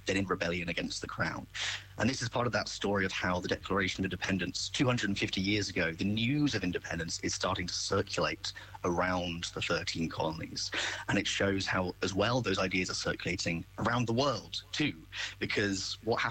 then in rebellion against the crown. And this is part of that story of how the Declaration of Independence, 250 years ago, the news of independence is starting to circulate around the 13 colonies. And it shows how, as well, those ideas are circulating around the world, too. Because what happens